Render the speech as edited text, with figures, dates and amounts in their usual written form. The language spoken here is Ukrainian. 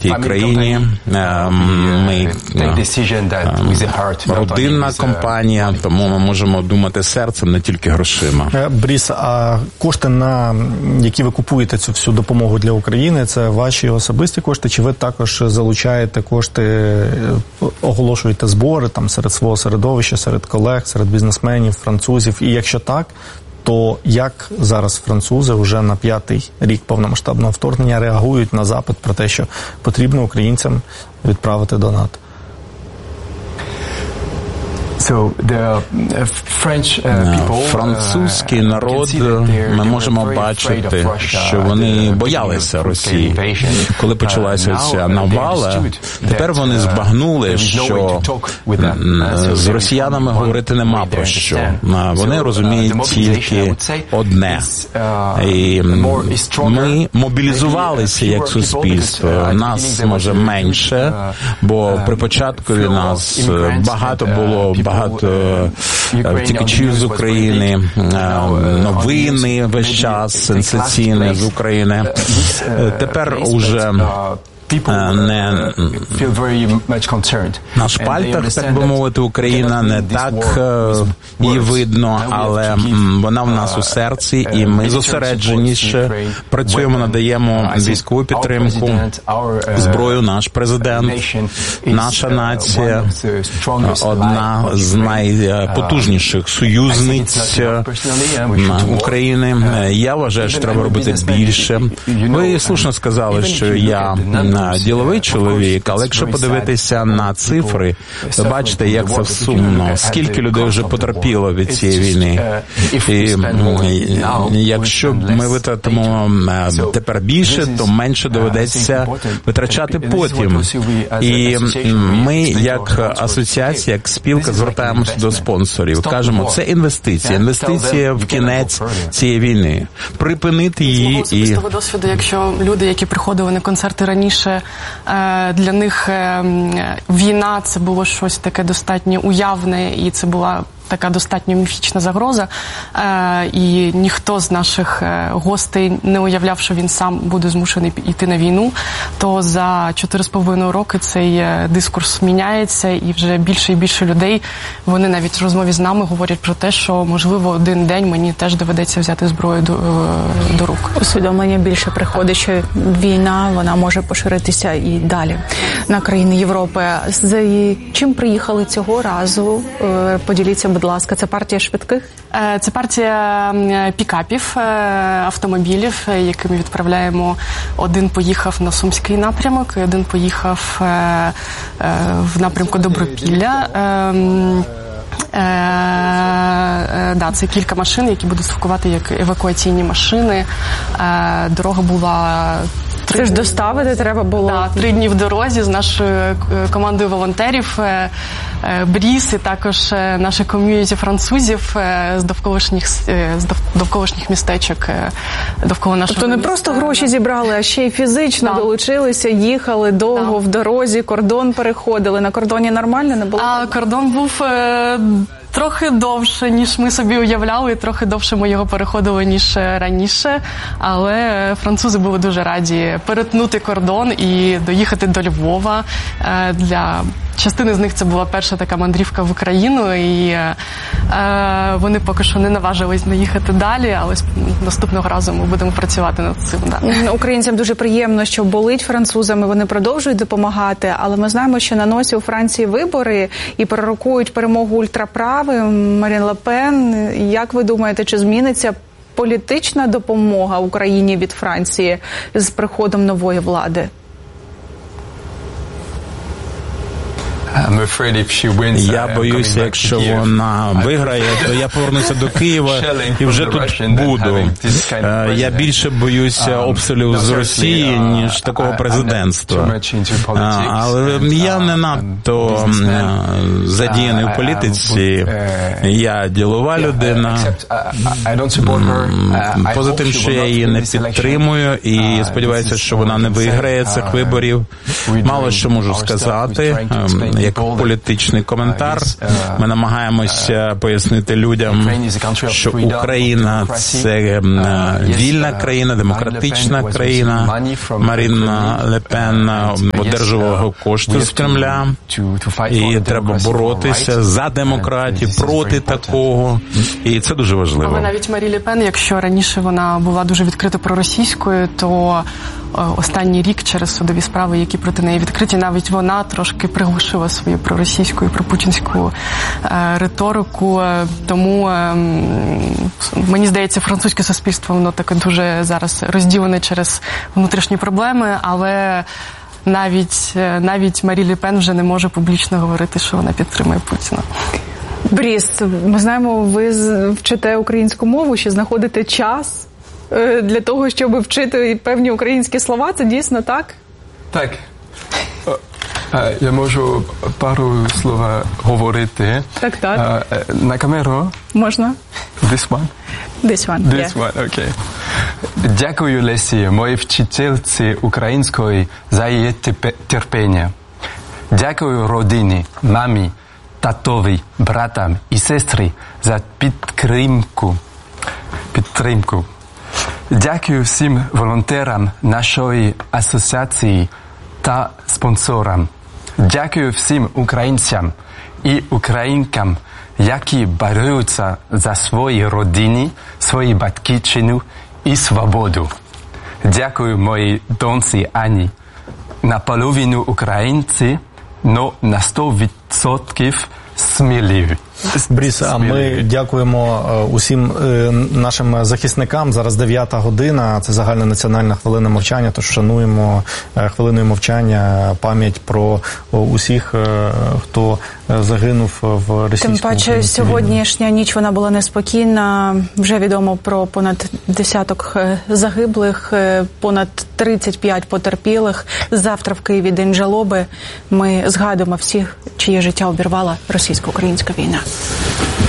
тій країні. Ми родинна компанія, тому ми можемо думати серцем, не тільки грошима. Бріс, а кошти, на які ви купуєте цю всю допомогу для України, це ваші особисті кошти, чи ви також залучаєте кошти, оголошуєте збори там серед свого середовища, серед колег, серед бізнесменів, французів? І якщо так, то як зараз французи вже на 5-й рік повномасштабного вторгнення реагують на запит про те, що потрібно українцям відправити донат? Французький народ, ми можемо бачити, що вони боялися Росії. Коли почалася ця навала, тепер вони збагнули, що з росіянами говорити нема про що. Вони розуміють тільки одне. І ми мобілізувалися як суспільство. Нас, може, менше, бо при початку нас багато було втікачів з України, новини весь час сенсаційні з України. Тепер уже не на шпальтах, так би мовити, Україна не так її видно, але вона в нас у серці, і ми зосередженіше працюємо, надаємо військову підтримку, зброю. Наш президент, наша нація одна з найпотужніших союзниць України. Я вважаю, що треба робити більше. Ви слушно сказали, що я діловий чоловік, але якщо подивитися на цифри, ви бачите, як це сумно, скільки людей вже потерпіло від цієї війни. І якщо ми витратимо тепер більше, то менше доведеться витрачати потім. І ми, як асоціація, як спілка, звертаємося до спонсорів. Кажемо, це інвестиція. Інвестиція в кінець цієї війни. Припинити її. З особистого досвіду, якщо люди, які приходили на концерти раніше, для них війна – це було щось таке достатньо уявне, і це була така достатньо міфічна загроза, і ніхто з наших гостей не уявляв, що він сам буде змушений йти на війну, то за 4,5 роки цей дискурс міняється, і вже більше і більше людей, вони навіть в розмові з нами говорять про те, що, можливо, один день мені теж доведеться взяти зброю до рук. Усвідомлення більше приходить, що війна, вона може поширитися і далі на країни Європи. З чим приїхали цього разу? Поділіться, будь ласка, це партія швидких? Це партія пікапів, автомобілів, які ми відправляємо. Один поїхав на Сумський напрямок, один поїхав в напрямку Добропілля. Це кілька машин, які будуть слугувати як евакуаційні машини. Дорога була... Це ж доставити треба було? Так, 3 дні в дорозі з нашою командою волонтерів, Бріс, і також наше ком'юніті французів з довколишніх містечок довкола нашого Тобто не міста. Просто гроші зібрали, а ще й фізично долучилися, їхали довго в дорозі, кордон переходили. На кордоні нормально не було? Кордон був трохи довше, ніж ми собі уявляли, і трохи довше ми його переходили, ніж раніше, але французи були дуже раді перетнути кордон і доїхати до Львова. Для частини з них це була перша така мандрівка в Україну, і вони поки що не наважились наїхати далі, але наступного разу ми будемо працювати над цим. Да. Українцям дуже приємно, що болить французами, вони продовжують допомагати, але ми знаємо, що на носі у Франції вибори і пророкують перемогу ультраправим, Марін Ле Пен. Як ви думаєте, чи зміниться політична допомога Україні від Франції з приходом нової влади? Я боюся, якщо вона виграє, то я повернуся до Києва і вже тут буду. Я більше боюся обстрілів з Росії, ніж такого президентства. Але я не надто задіяний в політиці. Я ділова людина. Поза тим, що я її не підтримую і сподіваюся, що вона не виграє цих виборів. Мало що можу сказати. як політичний коментар. Ми намагаємося пояснити людям, що Україна – це вільна країна, демократична країна. Марін Ле Пен одержувала кошти з Кремля, і треба боротися за демократію, проти такого, і це дуже важливо. Але навіть Марі Ле Пен, якщо раніше вона була дуже відкрито проросійською, то останній рік через судові справи, які проти неї відкриті, навіть вона трошки приглушила свою проросійську і пропутінську риторику. Тому, мені здається, французьке суспільство, воно таке дуже зараз розділене через внутрішні проблеми, але навіть Марі Ле Пен вже не може публічно говорити, що вона підтримує Путіна. Бріс, ми знаємо, ви вчите українську мову, що знаходите час для того, щоб вчити певні українські слова. Це дійсно так? Так. Я можу пару слов говорити. Так, так. На камеру? Можна. This one? This one, This one, окей. Дякую, Лесі, моїй вчительці української, за її терпіння. Дякую родині, мамі, татові, братам і сестрі за підтримку. Дякую всім волонтерам нашої асоціації та спонсорам. Дякую всім українцям і українкам, які борються за свої родини, свою батьківщину і свободу. Дякую моїй доньці Ані. Наполовину українці, но на 100% сміливі. Бріс, а ми дякуємо усім нашим захисникам. Зараз 9 година, це загальнонаціональна хвилина мовчання, тож шануємо хвилиною мовчання пам'ять про усіх, хто загинув в російському. Тим паче, сьогоднішня ніч вона була неспокійна. Вже відомо про понад десяток загиблих, понад 35 потерпілих. Завтра в Києві день жалоби. Ми згадуємо всіх, чиє життя обірвала російсько-українська війна.